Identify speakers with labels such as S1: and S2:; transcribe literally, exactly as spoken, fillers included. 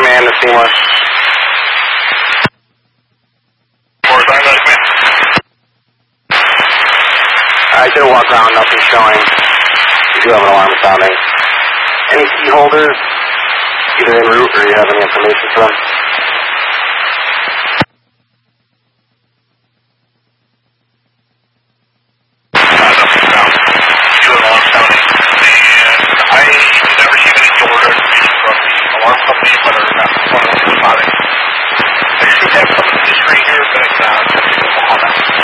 S1: man to Seymour. I did a walk around, nothing showing. You do have an alarm sounding. Any key holders, either en route or you have any information for them?